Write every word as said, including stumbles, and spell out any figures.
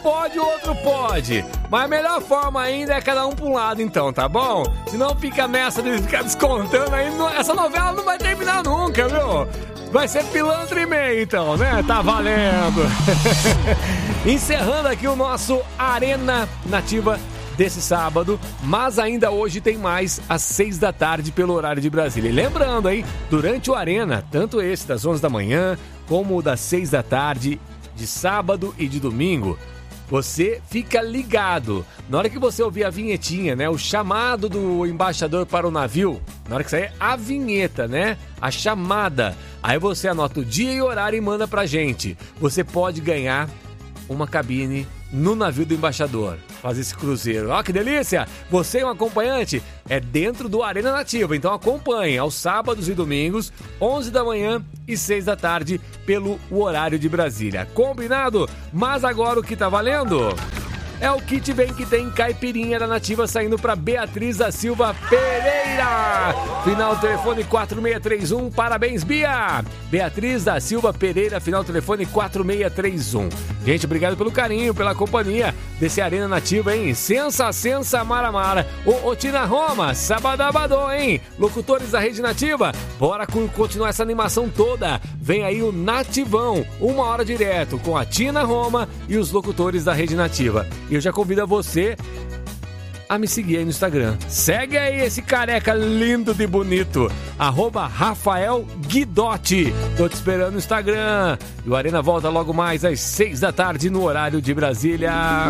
pode, o outro pode. Mas a melhor forma ainda é cada um pra um lado, então, tá bom? Senão fica nessa de ficar descontando aí. Essa novela não vai terminar nunca, viu? Vai ser pilantra e meio, então, né? Tá valendo. Encerrando aqui o nosso Arena Nativa desse sábado, mas ainda hoje tem mais às seis da tarde pelo horário de Brasília. E lembrando, hein, durante o Arena, tanto esse das onze da manhã, como o das seis da tarde, de sábado e de domingo, você fica ligado. Na hora que você ouvir a vinhetinha, né, o chamado do embaixador para o navio, na hora que sair a vinheta, né, a chamada, aí você anota o dia e horário e manda pra gente. Você pode ganhar uma cabine no navio do embaixador, fazer esse cruzeiro. Ó, que delícia! Você é um acompanhante? É dentro do Arena Nativa, então acompanhe aos sábados e domingos, onze da manhã e seis da tarde, pelo horário de Brasília. Combinado? Mas agora o que tá valendo é o kit Vem que tem caipirinha da Nativa saindo para Beatriz da Silva Pereira. Final telefone quatro seis três um. Parabéns, Bia! Beatriz da Silva Pereira, final telefone quatro seis três um. Gente, obrigado pelo carinho, pela companhia desse Arena Nativa, hein? Sensa, sensa, mara, mara. Ô, ô Tina Roma, sabadabadô, hein? Locutores da Rede Nativa, bora continuar essa animação toda. Vem aí o Nativão, uma hora direto com a Tina Roma e os locutores da Rede Nativa. E eu já convido a você a me seguir aí no Instagram. Segue aí esse careca lindo de bonito, arroba Rafael Guidotti. Tô te esperando no Instagram. E o Arena volta logo mais às seis da tarde no horário de Brasília.